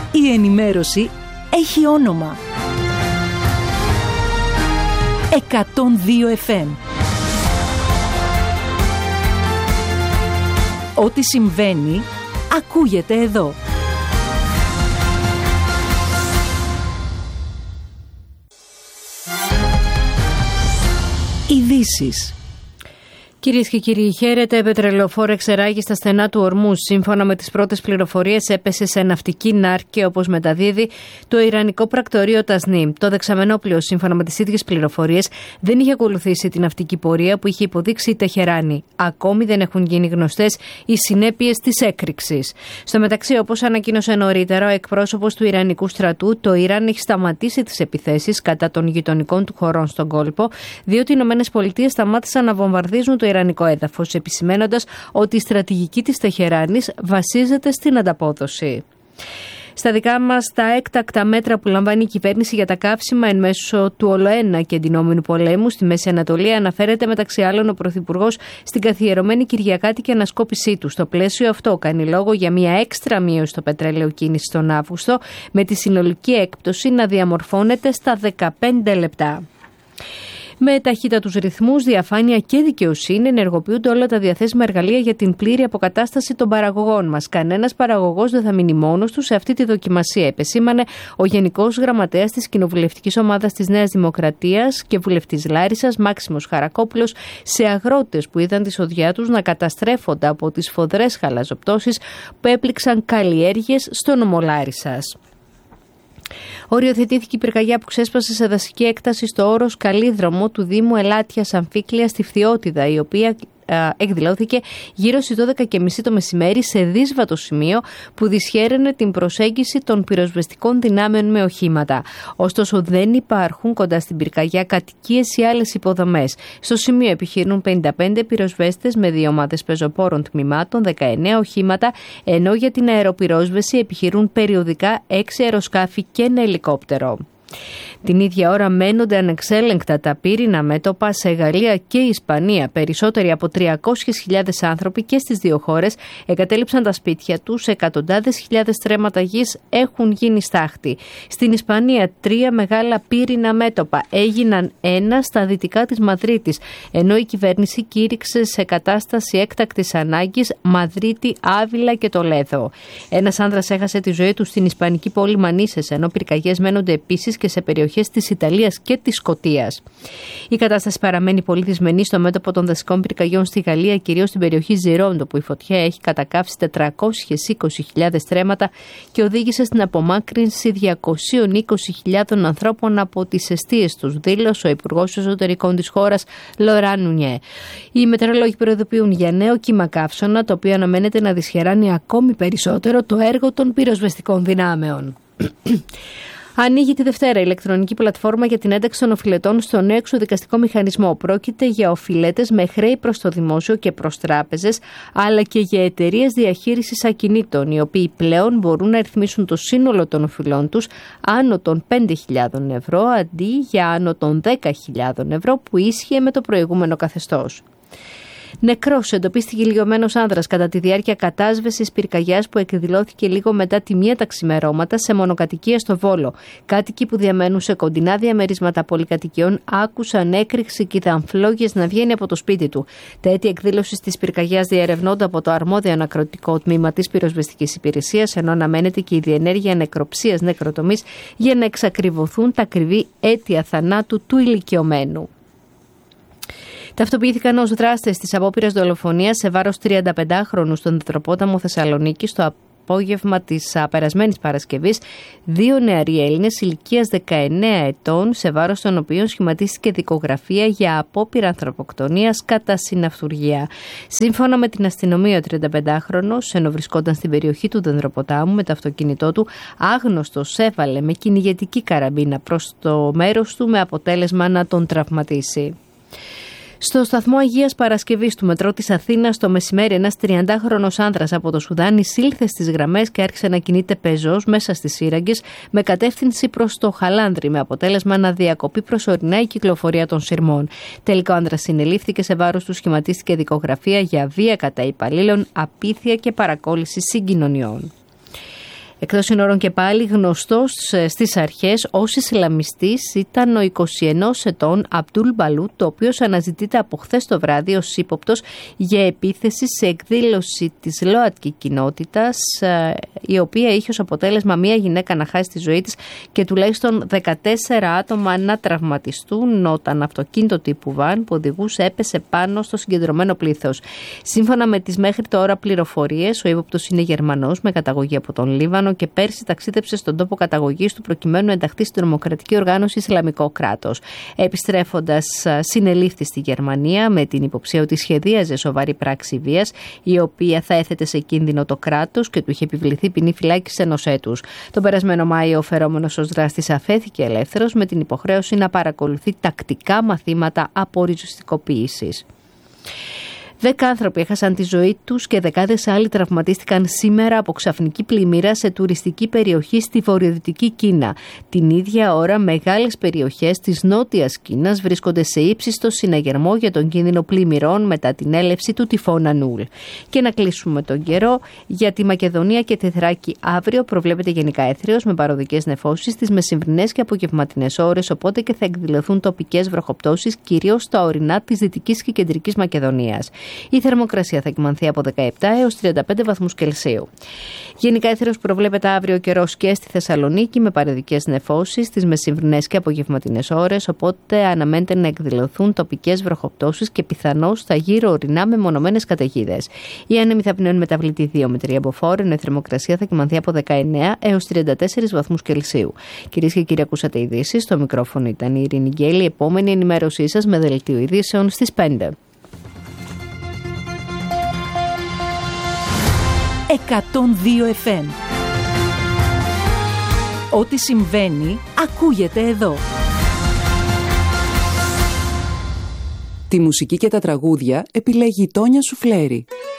Η ενημέρωση έχει όνομα. 102 FM. Ό,τι συμβαίνει, ακούγεται εδώ. Ειδήσεις. Κυρίες και κύριοι, χαίρετε. Πετρελαιοφόρο εξεράγει στα στενά του Ορμούζ. Σύμφωνα με τις πρώτες πληροφορίες, έπεσε σε ναυτική νάρκη, όπως μεταδίδει το ιρανικό πρακτορείο Τασνίμ. Το δεξαμενόπλοιο, σύμφωνα με τις ίδιες πληροφορίες, δεν είχε ακολουθήσει τη ναυτική πορεία που είχε υποδείξει η Τεχεράνη. Ακόμη δεν έχουν γίνει γνωστές οι συνέπειες της έκρηξης. Στο μεταξύ, όπως ανακοίνωσε νωρίτερα ο εκπρόσωπος του Ιρανικού στρατού, το Ιράν έχει σταματήσει τις επιθέσεις κατά των γειτονικών του χωρών στον κόλπο, διότι οι ΗΠΑ σταμάτησαν να βομβαρδίζουν το ιρανικό έδαφος, επισημαίνοντας ότι η στρατηγική της Τεχεράνης βασίζεται στην ανταπόδοση. Στα δικά μας, τα έκτακτα μέτρα που λαμβάνει η κυβέρνηση για τα καύσιμα εν μέσω του ολοένα και εντυνόμενου πολέμου στη Μέση Ανατολή, αναφέρεται μεταξύ άλλων ο Πρωθυπουργός στην καθιερωμένη κυριακάτικη ανασκόπησή του. Στο πλαίσιο αυτό, κάνει λόγο για μια έξτρα μείωση στο πετρέλαιο κίνηση τον Αύγουστο, με τη συνολική έκπτωση να διαμορφώνεται στα 15 λεπτά. Με ταχύτατους ρυθμούς, διαφάνεια και δικαιοσύνη ενεργοποιούνται όλα τα διαθέσιμα εργαλεία για την πλήρη αποκατάσταση των παραγωγών μας. Κανένας παραγωγός δεν θα μείνει μόνος του σε αυτή τη δοκιμασία, επεσήμανε ο Γενικός Γραμματέας της Κοινοβουλευτικής Ομάδας της Νέας Δημοκρατίας και βουλευτής Λάρισσας, Μάξιμος Χαρακόπουλος, σε αγρότες που είδαν τη σοδιά τους να καταστρέφονται από τις σφοδρές χαλαζοπτώσεις που έπληξαν καλλιέργειες στο νομό Λάρισσας. Οριοθετήθηκε η πυρκαγιά που ξέσπασε σε δασική έκταση στο όρος Καλίδρομο του Δήμου Ελάτιας Αμφίκλειας στη Φθιώτιδα, η οποία εκδηλώθηκε γύρω στις 12:30 το μεσημέρι σε δύσβατο σημείο που δυσχέραινε την προσέγγιση των πυροσβεστικών δυνάμεων με οχήματα. Ωστόσο, δεν υπάρχουν κοντά στην πυρκαγιά κατοικίες ή άλλες υποδομές. Στο σημείο επιχειρούν 55 πυροσβέστες με 2 ομάδες πεζοπόρων τμήματων, 19 οχήματα, ενώ για την αεροπυρόσβεση επιχειρούν περιοδικά 6 αεροσκάφη και ένα ελικόπτερο. Την ίδια ώρα μένονται ανεξέλεγκτα τα πύρινα μέτωπα σε Γαλλία και Ισπανία. Περισσότεροι από 300.000 άνθρωποι και στις δύο χώρες εγκατέλειψαν τα σπίτια τους. Εκατοντάδες χιλιάδες στρέμματα γης έχουν γίνει στάχτη. Στην Ισπανία 3 μεγάλα πύρινα μέτωπα έγιναν ένα στα δυτικά της Μαδρίτης, ενώ η κυβέρνηση κήρυξε σε κατάσταση έκτακτης ανάγκης Μαδρίτη, Άβυλα και Τολέδο. Ένας άνδρας έχασε τη ζωή του στην ισπανική πόλη Μανίσες, ενώ πυρκαγιές μένονται επίσης και σε περιοχές της Ιταλίας και της Σκωτίας. Η κατάσταση παραμένει πολύ δυσμενή στο μέτωπο των δασικών πυρκαγιών στη Γαλλία, κυρίως στην περιοχή Ζιρόντο, που η φωτιά έχει κατακαύσει 420.000 στρέμματα και οδήγησε στην απομάκρυνση 220.000 ανθρώπων από τις εστίες τους, δήλωσε ο Υπουργός Εσωτερικών της χώρας, Λοράν Νουνιέ. Οι μετεωρολόγοι προειδοποιούν για νέο κύμα καύσωνα, το οποίο αναμένεται να δυσχεράνει ακόμη περισσότερο το έργο των πυροσβεστικών δυνάμεων. Ανοίγει τη Δευτέρα η ηλεκτρονική πλατφόρμα για την ένταξη των οφειλετών στο νέο εξοδικαστικό μηχανισμό. Πρόκειται για οφειλέτες με χρέη προς το δημόσιο και προς τράπεζες, αλλά και για εταιρείες διαχείρισης ακινήτων, οι οποίοι πλέον μπορούν να ρυθμίσουν το σύνολο των οφειλών τους άνω των 5.000 ευρώ, αντί για άνω των 10.000 ευρώ που ίσχυε με το προηγούμενο καθεστώς. Νεκρός εντοπίστηκε ηλικιωμένος άνδρας κατά τη διάρκεια κατάσβεσης πυρκαγιάς που εκδηλώθηκε λίγο μετά τη 1 τα ξημερώματα σε μονοκατοικία στο Βόλο. Κάτοικοι που διαμένουν σε κοντινά διαμερίσματα πολυκατοικιών άκουσαν έκρηξη και είδαν φλόγες να βγαίνει από το σπίτι του. Τα αίτια εκδήλωσης της πυρκαγιάς διερευνώνται από το αρμόδιο ανακροτικό τμήμα της πυροσβεστικής υπηρεσίας, ενώ αναμένεται και η διενέργεια νεκροψίας νεκροτομής για να εξακριβωθούν τα ακριβή αίτια θανάτου του ηλικιωμένου. Ταυτοποιήθηκαν ως δράστες της απόπειρας δολοφονίας σε βάρος 35χρονου στον Δεντροπόταμο Θεσσαλονίκη στο απόγευμα της περασμένης Παρασκευής 2 νεαροί Έλληνες ηλικίας 19 ετών, σε βάρος των οποίων σχηματίστηκε δικογραφία για απόπειρα ανθρωποκτονίας κατά συναυτουργία. Σύμφωνα με την αστυνομία, ο 35χρονος, ενώ βρισκόταν στην περιοχή του Δεντροποτάμου με το αυτοκίνητό του, άγνωστος έβαλε με κυνηγετική καραμπίνα προς το μέρος του με αποτέλεσμα να τον τραυματίσει. Στο σταθμό Αγίας Παρασκευής του μετρό της Αθήνας το μεσημέρι, ένας 30χρονος άνδρας από το Σουδάν εισήλθε στις γραμμές και άρχισε να κινείται πεζός μέσα στις σύραγγες με κατεύθυνση προς το Χαλάνδρι, με αποτέλεσμα να διακοπεί προσωρινά η κυκλοφορία των σειρμών. Τελικά ο άνδρας συνελήφθηκε, σε βάρος του σχηματίστηκε δικογραφία για βία κατά υπαλλήλων, απίθεια και παρακόλληση συγκοινωνιών. Εκτός συνόρων και πάλι, γνωστός στις αρχές ως Ισλαμιστής ήταν ο 21 ετών Αμπτούλ Μπαλούτ, ο οποίος αναζητείται από χθες το βράδυ ως ύποπτος για επίθεση σε εκδήλωση της ΛΟΑΤΚΙ κοινότητας, η οποία είχε ως αποτέλεσμα μία γυναίκα να χάσει τη ζωή της και τουλάχιστον 14 άτομα να τραυματιστούν όταν αυτοκίνητο τύπου βαν που οδηγούσε έπεσε πάνω στο συγκεντρωμένο πλήθος. Σύμφωνα με τις μέχρι τώρα πληροφορίες, ο ύποπτος είναι Γερμανός με καταγωγή από τον Λίβανο και πέρσι ταξίδεψε στον τόπο καταγωγής του προκειμένου να ενταχθεί στην τρομοκρατική οργάνωση Ισλαμικό κράτος. Επιστρέφοντας, συνελήφθη στη Γερμανία με την υποψία ότι σχεδίαζε σοβαρή πράξη βίας, η οποία θα έθετε σε κίνδυνο το κράτος και του είχε επιβληθεί ποινή φυλάκισης 1 έτους. Τον περασμένο Μάιο, ο φερόμενος ως δράστης αφέθηκε ελεύθερος με την υποχρέωση να παρακολουθεί τακτικά μαθήματα απορριζοστικοποίησης. 10 άνθρωποι έχασαν τη ζωή τους και δεκάδες άλλοι τραυματίστηκαν σήμερα από ξαφνική πλημμύρα σε τουριστική περιοχή στη βορειοδυτική Κίνα. Την ίδια ώρα, μεγάλες περιοχές της νότιας Κίνας βρίσκονται σε ύψιστο συναγερμό για τον κίνδυνο πλημμυρών μετά την έλευση του τυφώνα Νούλ. Και να κλείσουμε τον καιρό. Για τη Μακεδονία και τη Θράκη αύριο προβλέπεται γενικά έθριος με παροδικές νεφώσεις στις μεσημβρινές και απογευματινές ώρες, οπότε και θα εκδηλωθούν τοπικές βροχοπτώσεις κυρίως στα ορεινά της Δυτικής και Κεντρικής Μακεδονίας. Η θερμοκρασία θα κυμανθεί από 17 έως 35 βαθμούς Κελσίου. Γενικά έθριος προβλέπεται αύριο καιρός και στη Θεσσαλονίκη με παροδικές νεφώσεις στις μεσημβρινές και απογευματινές ώρες, οπότε αναμένεται να εκδηλωθούν τοπικές βροχοπτώσεις και πιθανώς στα γύρω ορεινά μεμονωμένες καταιγίδες. Οι άνεμοι θα πνέουν μεταβλητή 2 με 3 μποφόρ, ενώ η θερμοκρασία θα κυμανθεί από 19 έως 34 βαθμούς Κελσίου. Κυρίες και κύριοι, ακούσατε ειδήσεις. Στο μικρόφωνο ήταν η Ειρήνη Γκέλη. Η επόμενη ενημέρωσή σας με δελτίο ειδήσεων στις 5. 102 FM. Ό,τι συμβαίνει, ακούγεται εδώ. Τη μουσική και τα τραγούδια επιλέγει η Τόνια Σουφλέρη.